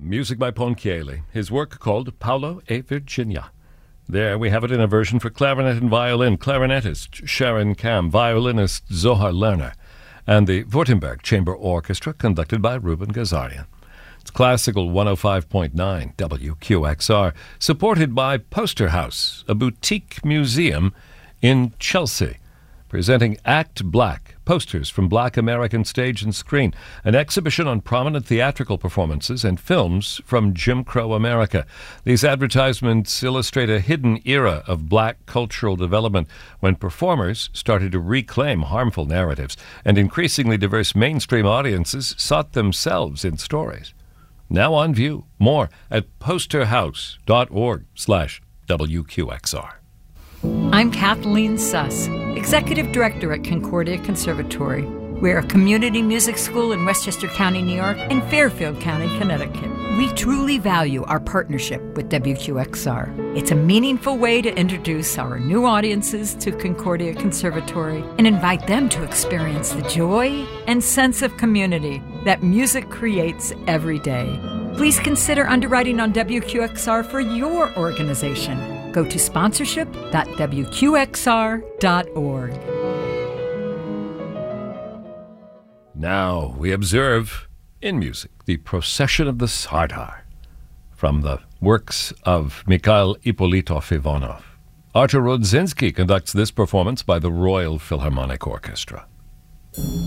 music by Ponchielli, his work called Paolo e Virginia. There we have it in a version for clarinet and violin, clarinetist Sharon Kam, violinist Zohar Lerner, and the Württemberg Chamber Orchestra conducted by Ruben Gazarian. It's Classical 105.9 WQXR, supported by Poster House, a boutique museum in Chelsea, presenting Act Black, posters from Black American stage and screen, an exhibition on prominent theatrical performances and films from Jim Crow America. These advertisements illustrate a hidden era of black cultural development when performers started to reclaim harmful narratives and increasingly diverse mainstream audiences sought themselves in stories. Now on view. More at posterhouse.org/WQXR. I'm Kathleen Suss, Executive Director at Concordia Conservatory. We're a community music school in Westchester County, New York, and Fairfield County, Connecticut. We truly value our partnership with WQXR. It's a meaningful way to introduce our new audiences to Concordia Conservatory and invite them to experience the joy and sense of community that music creates every day. Please consider underwriting on WQXR for your organization. Go to sponsorship.wqxr.org. Now we observe, in music, the Procession of the Sardar, from the works of Mikhail Ippolitov Ivanov. Artur Rodzinski conducts this performance by the Royal Philharmonic Orchestra.